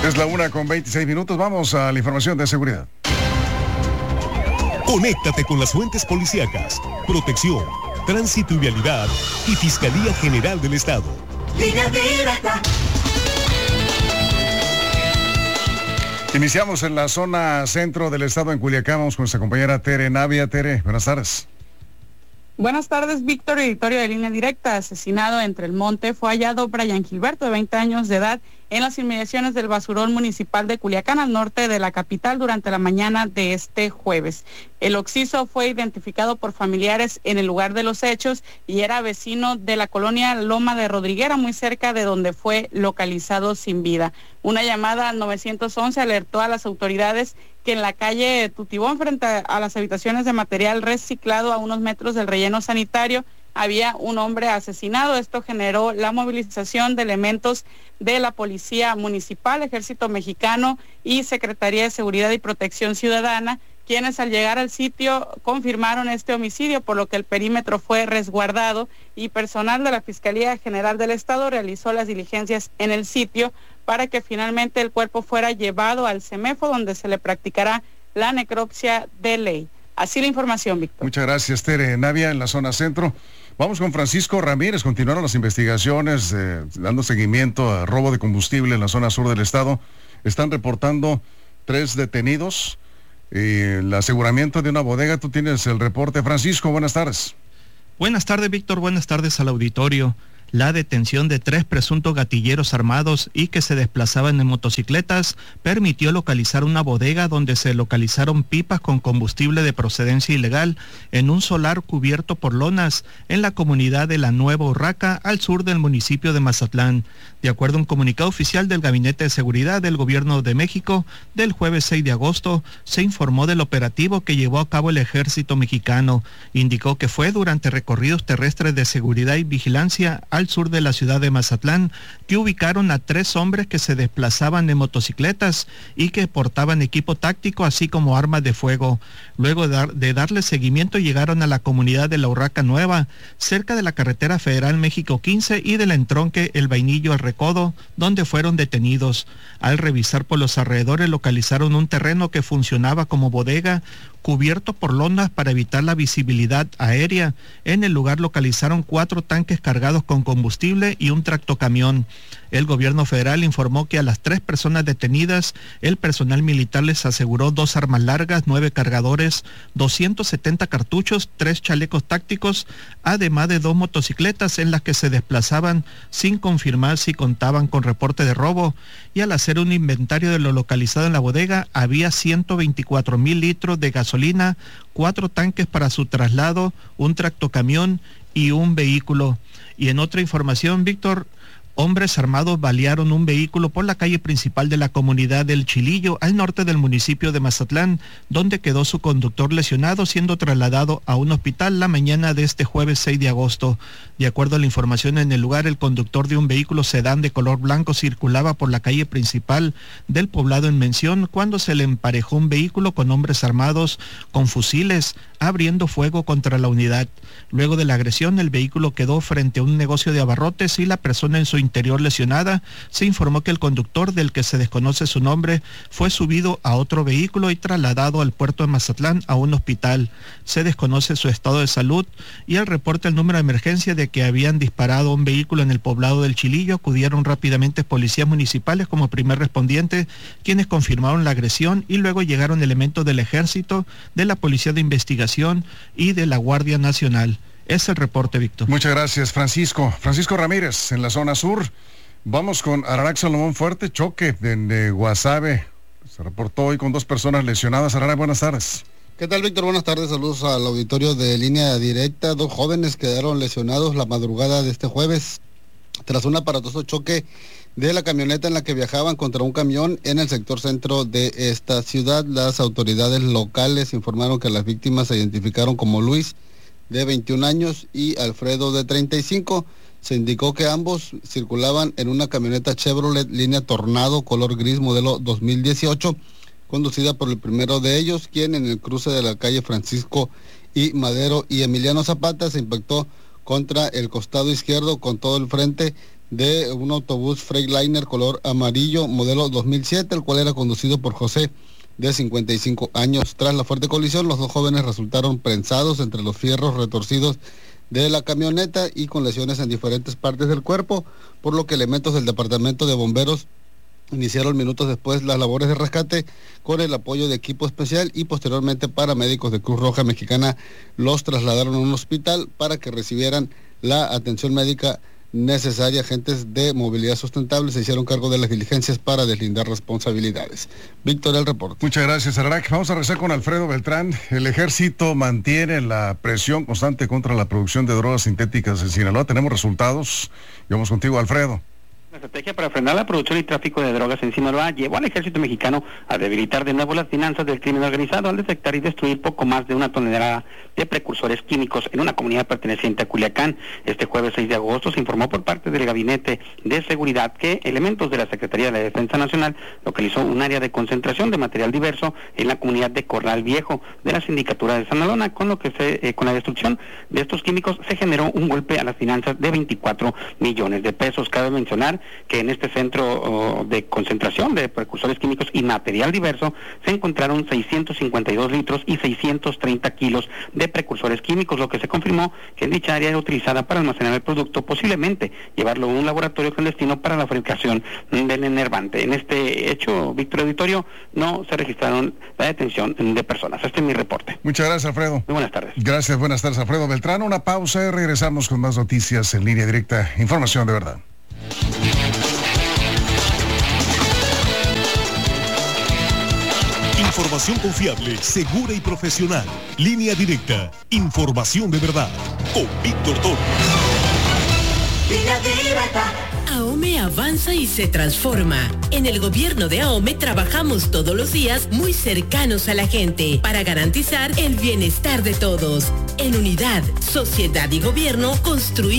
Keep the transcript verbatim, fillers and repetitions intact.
Es la una con veintiséis minutos. Vamos a la información de seguridad. Conéctate con las fuentes policíacas, protección, tránsito y vialidad y Fiscalía General del Estado. Línea directa. Iniciamos en la zona centro del estado en Culiacán. Vamos con nuestra compañera Tere Navia. Tere, buenas tardes. Buenas tardes, Víctor, editorio de Línea Directa. Asesinado entre el monte fue hallado Brian Gilberto, de veinte años de edad, en las inmediaciones del basurón municipal de Culiacán, al norte de la capital, durante la mañana de este jueves. El occiso fue identificado por familiares en el lugar de los hechos y era vecino de la colonia Loma de Rodriguera, muy cerca de donde fue localizado sin vida. Una llamada al nueve once alertó a las autoridades que en la calle Tutibón, frente a las habitaciones de material reciclado a unos metros del relleno sanitario, había un hombre asesinado. Esto generó la movilización de elementos de la Policía Municipal, Ejército Mexicano y Secretaría de Seguridad y Protección Ciudadana, quienes al llegar al sitio confirmaron este homicidio, por lo que el perímetro fue resguardado y personal de la Fiscalía General del Estado realizó las diligencias en el sitio para que finalmente el cuerpo fuera llevado al CEMEFO, donde se le practicará la necropsia de ley. Así la información, Víctor. Muchas gracias, Tere Navia, en la zona centro. Vamos con Francisco Ramírez. Continuaron las investigaciones, eh, dando seguimiento a robo de combustible en la zona sur del estado. Están reportando tres detenidos y el aseguramiento de una bodega. Tú tienes el reporte, Francisco. Buenas tardes. Buenas tardes, Víctor. Buenas tardes al auditorio. La detención de tres presuntos gatilleros armados y que se desplazaban en motocicletas permitió localizar una bodega donde se localizaron pipas con combustible de procedencia ilegal en un solar cubierto por lonas en la comunidad de La Nueva Urraca, al sur del municipio de Mazatlán. De acuerdo a un comunicado oficial del Gabinete de Seguridad del Gobierno de México, del jueves seis de agosto, se informó del operativo que llevó a cabo el Ejército Mexicano. Indicó que fue durante recorridos terrestres de seguridad y vigilancia al sur de la ciudad de Mazatlán que ubicaron a tres hombres que se desplazaban en motocicletas y que portaban equipo táctico así como armas de fuego. Luego de, dar, de darle seguimiento llegaron a la comunidad de La Urraca Nueva, cerca de la carretera federal México quince y del entronque El Vainillo al Recodo, donde fueron detenidos. Al revisar por los alrededores localizaron un terreno que funcionaba como bodega, cubierto por lonas para evitar la visibilidad aérea. En el lugar localizaron cuatro tanques cargados con combustible y un tractocamión. El gobierno federal informó que a las tres personas detenidas, el personal militar les aseguró dos armas largas, nueve cargadores, doscientos setenta cartuchos, tres chalecos tácticos, además de dos motocicletas en las que se desplazaban sin confirmar si contaban con reporte de robo. Y al hacer un inventario de lo localizado en la bodega, había ciento veinticuatro mil litros de gasolina, cuatro tanques para su traslado, un tractocamión y un vehículo. Y en otra información, Víctor, hombres armados balearon un vehículo por la calle principal de la comunidad del Chilillo, al norte del municipio de Mazatlán, donde quedó su conductor lesionado, siendo trasladado a un hospital la mañana de este jueves seis de agosto. De acuerdo a la información en el lugar, el conductor de un vehículo sedán de color blanco circulaba por la calle principal del poblado en mención cuando se le emparejó un vehículo con hombres armados con fusiles, abriendo fuego contra la unidad. Luego de la agresión, el vehículo quedó frente a un negocio de abarrotes y la persona en su interior lesionada. Se informó que el conductor, del que se desconoce su nombre, fue subido a otro vehículo y trasladado al puerto de Mazatlán a un hospital. Se desconoce su estado de salud y al reporte el número de emergencia de que habían disparado un vehículo en el poblado del Chilillo, acudieron rápidamente policías municipales como primer respondiente, quienes confirmaron la agresión, y luego llegaron elementos del Ejército, de la Policía de Investigación y de la Guardia Nacional. Es el reporte, Víctor. Muchas gracias, Francisco. Francisco Ramírez, en la zona sur. Vamos con Ararac Salomón. Fuerte choque en eh, Guasave. Se reportó hoy con dos personas lesionadas. Ararac, buenas tardes. ¿Qué tal, Víctor? Buenas tardes. Saludos al auditorio de Línea Directa. Dos jóvenes quedaron lesionados la madrugada de este jueves tras un aparatoso choque de la camioneta en la que viajaban contra un camión en el sector centro de esta ciudad. Las autoridades locales informaron que las víctimas se identificaron como Luis, de veintiún años, y Alfredo, de treinta y cinco. Se indicó que ambos circulaban en una camioneta Chevrolet línea Tornado color gris modelo dos mil dieciocho, conducida por el primero de ellos, quien en el cruce de la calle Francisco y Madero y Emiliano Zapata se impactó contra el costado izquierdo con todo el frente de un autobús Freightliner color amarillo modelo dos mil siete, el cual era conducido por José, de cincuenta y cinco años. Tras la fuerte colisión, los dos jóvenes resultaron prensados entre los fierros retorcidos de la camioneta y con lesiones en diferentes partes del cuerpo, por lo que elementos del departamento de bomberos iniciaron minutos después las labores de rescate con el apoyo de equipo especial y posteriormente paramédicos de Cruz Roja Mexicana los trasladaron a un hospital para que recibieran la atención médica necesaria. Agentes de movilidad sustentable se hicieron cargo de las diligencias para deslindar responsabilidades. Víctor, el reporte. Muchas gracias, Ararak. Vamos a regresar con Alfredo Beltrán. El ejército mantiene la presión constante contra la producción de drogas sintéticas en Sinaloa. Tenemos resultados. Y vamos contigo, Alfredo. La estrategia para frenar la producción y tráfico de drogas en Sinaloa llevó al ejército mexicano a debilitar de nuevo las finanzas del crimen organizado al detectar y destruir poco más de una tonelada de precursores químicos en una comunidad perteneciente a Culiacán. Este jueves seis de agosto se informó por parte del Gabinete de Seguridad que elementos de la Secretaría de la Defensa Nacional localizó un área de concentración de material diverso en la comunidad de Corral Viejo de la Sindicatura de Sinaloa, con lo que se, eh, con la destrucción de estos químicos se generó un golpe a las finanzas de veinticuatro millones de pesos. Cabe mencionar que en este centro oh, de concentración de precursores químicos y material diverso se encontraron seiscientos cincuenta y dos litros y seiscientos treinta kilos de precursores químicos, lo que se confirmó que en dicha área era utilizada para almacenar el producto, posiblemente llevarlo a un laboratorio clandestino para la fabricación del enervante. En este hecho, Víctor Auditorio, no se registraron la detención de personas. Este es mi reporte. Muchas gracias, Alfredo. Muy buenas tardes. Gracias, buenas tardes, Alfredo Beltrán. Una pausa y regresamos con más noticias en Línea Directa. Información de verdad. Información confiable, segura y profesional. Línea Directa. Información de verdad. Con Víctor Toro. Línea Directa. AOME avanza y se transforma. En el gobierno de AOME trabajamos todos los días muy cercanos a la gente para garantizar el bienestar de todos. En unidad, sociedad y gobierno construimos